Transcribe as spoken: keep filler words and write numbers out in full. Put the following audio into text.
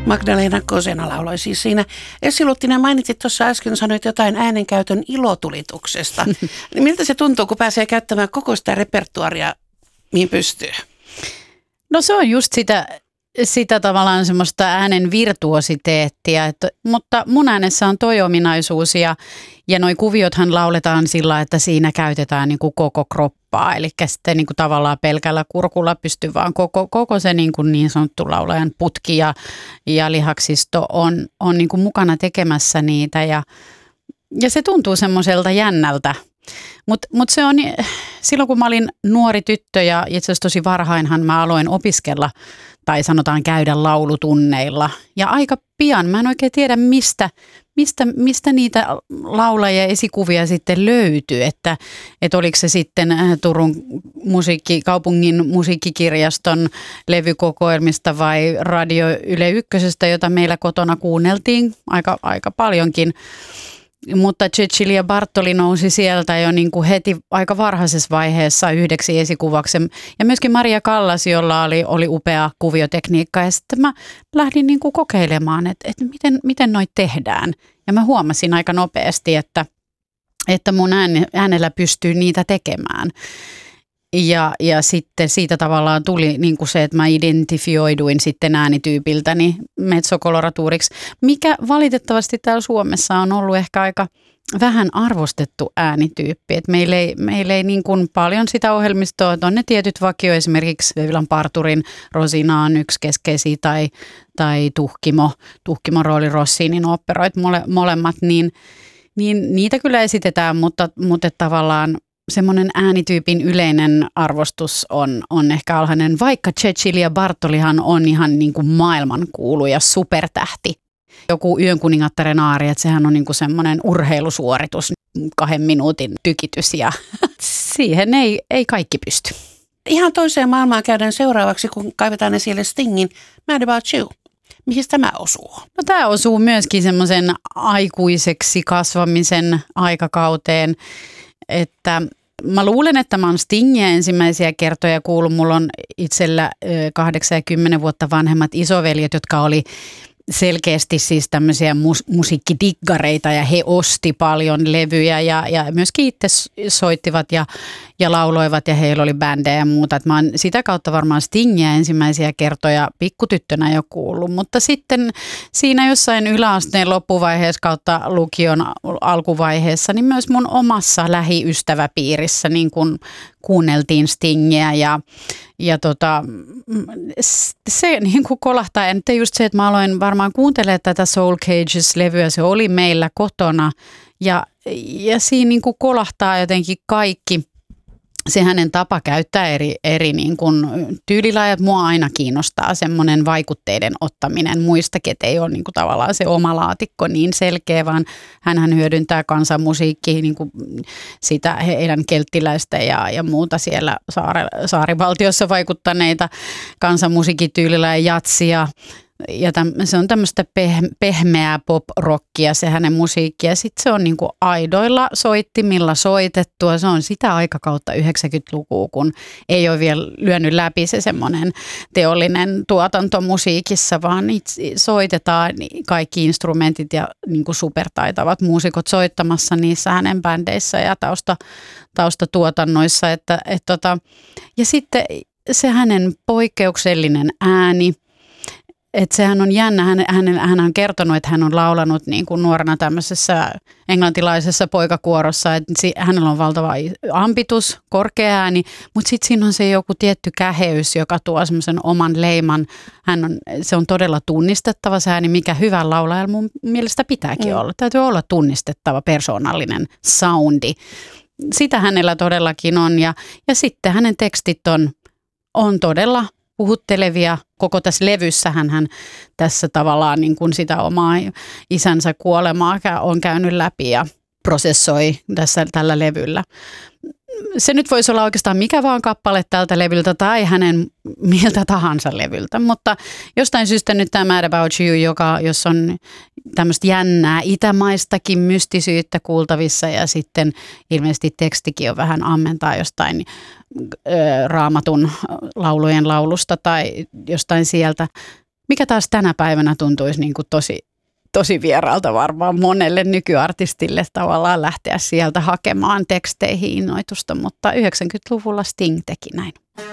Magdalena Kožena lauloi siis siinä. Essi Luttinen, mainitsit tuossa äsken, sanoit jotain äänenkäytön ilotulituksesta. Miltä se tuntuu, kun pääsee käyttämään koko sitä repertuaria, mihin pystyy? No se on just sitä, sitä tavallaan semmoista äänen virtuositeettia, että, mutta mun äänessä on toi ominaisuus ja, ja noi kuviothan lauletaan sillä, että siinä käytetään niin kuin koko kroppaa, eli sitten niin kuin tavallaan pelkällä kurkulla pystyy vaan koko, koko se niin, kuin niin sanottu laulajan putki ja, ja lihaksisto on, on niin kuin mukana tekemässä niitä ja, ja se tuntuu semmoiselta jännältä. Mutta mut se on, silloin kun mä olin nuori tyttö ja itse asiassa tosi varhainhan mä aloin opiskella tai sanotaan käydä laulutunneilla. Ja aika pian, mä en oikein tiedä mistä, mistä, mistä niitä laulajia esikuvia sitten löytyy. Että, että oliko se sitten Turun musiikki, kaupungin musiikkikirjaston levykokoelmista vai Radio Yle Ykkösestä, jota meillä kotona kuunneltiin aika, aika paljonkin. Mutta Cecilia Bartoli nousi sieltä jo niin kuin heti aika varhaisessa vaiheessa yhdeksi esikuvaksi. Ja myöskin Maria Callas, jolla oli, oli upea kuviotekniikka. Ja sitten mä lähdin niin kuin kokeilemaan, että, että miten, miten noi tehdään. Ja mä huomasin aika nopeasti, että, että mun äänellä pystyy niitä tekemään. Ja, ja sitten siitä tavallaan tuli niin kuin se, että mä identifioiduin sitten äänityypiltäni mezzokoloratuuriksi, mikä valitettavasti täällä Suomessa on ollut ehkä aika vähän arvostettu äänityyppi. Et meillä ei, meillä ei niin kuin paljon sitä ohjelmistoa, että on ne tietyt vakio, esimerkiksi Veivilan parturin Rosina on yksi keskeisiä tai, tai Tuhkimo, Tuhkimon rooli Rossinin operoit, mole, molemmat, niin, niin niitä kyllä esitetään, mutta, mutta tavallaan semmoinen äänityypin yleinen arvostus on, on ehkä alhainen, vaikka Cecilia Bartolihan on ihan niin kuin maailmankuuluja supertähti. Joku Yön kuningattaren aari, että sehän on niin kuin semmoinen urheilusuoritus, kahden minuutin tykitys ja siihen ei, ei kaikki pysty. Ihan toiseen maailmaan käydään seuraavaksi, kun kaivetaan esille Stingin Mad About You. Mihin tämä osuu? No tämä osuu myöskin semmoisen aikuiseksi kasvamisen aikakauteen, että mä luulen, että mä oon Stingiä ensimmäisiä kertoja kuullut. Mulla on itsellä kahdeksan ja kymmenen vuotta vanhemmat isoveljet, jotka oli selkeästi siis tämmöisiä mus- musiikkidiggareita ja he osti paljon levyjä ja, ja myöskin itse soittivat ja, ja lauloivat ja heillä oli bändejä ja muuta. Et mä oon sitä kautta varmaan Stingiä ensimmäisiä kertoja pikkutyttönä jo kuullut, mutta sitten siinä jossain yläasteen loppuvaiheessa kautta lukion alkuvaiheessa, niin myös mun omassa lähiystäväpiirissä niin kun kuunneltiin Stingiä ja, ja tota, se niin kuin kolahtaa. Ja nyt just se, että mä aloin varmaan kuuntelemaan tätä Soul Cages-levyä, se oli meillä kotona ja, ja siinä niin kuin kolahtaa jotenkin kaikki. Se hänen tapa käyttää eri, eri niin kuin tyylilajat. Mua aina kiinnostaa semmoinen vaikutteiden ottaminen muistakin, että ei ole niin kuin tavallaan se oma laatikko niin selkeä, vaan hänhän hyödyntää kansanmusiikkia, niin kuin sitä heidän kelttiläistä ja, ja muuta siellä saare, saarivaltiossa vaikuttaneita kansanmusiikityylillä ja jatsia. Ja täm, se on tämmöistä peh, pehmeää pop-rockia se hänen musiikki ja sitten se on niinku aidoilla soittimilla soitettua. Se on sitä aikakautta yhdeksänkymmentälukua, kun ei ole vielä lyönyt läpi se semmoinen teollinen tuotanto musiikissa, vaan itse soitetaan kaikki instrumentit ja niinku supertaitavat muusikot soittamassa niissä hänen bändeissä ja tausta, taustatuotannoissa. Että, et tota, ja sitten se hänen poikkeuksellinen ääni. Että sehän on jännä, hän, hän, hän on kertonut, että hän on laulanut niin kuin nuorena tämmöisessä englantilaisessa poikakuorossa, että hänellä on valtava ambitus, korkea ääni, mutta sitten siinä on se joku tietty käheys, joka tuo semmoisen oman leiman. Hän on, se on todella tunnistettava se ääni, mikä hyvän laulajalla mun mielestä pitääkin mm. olla. Täytyy olla tunnistettava persoonallinen soundi. Sitä hänellä todellakin on ja, ja sitten hänen tekstit on, on todella puhuttelevia. Koko tässä levyssähän hän tässä tavallaan niin kuin sitä omaa isänsä kuolemaa on käynyt läpi ja prosessoi tässä tällä levyllä. Se nyt voisi olla oikeastaan mikä vaan kappale tältä levyltä tai hänen miltä tahansa levyltä, mutta jostain syystä nyt tämä Mad About You, joka, jos on tämmöistä jännää itämaistakin mystisyyttä kuultavissa ja sitten ilmeisesti tekstikin on vähän ammentaa jostain ö, raamatun laulujen laulusta tai jostain sieltä. mikä taas tänä päivänä tuntuisi niin kuin tosi, tosi vieraalta varmaan monelle nykyartistille tavallaan lähteä sieltä hakemaan teksteihin innoitusta, mutta yhdeksänkymmentäluvulla Sting teki näin.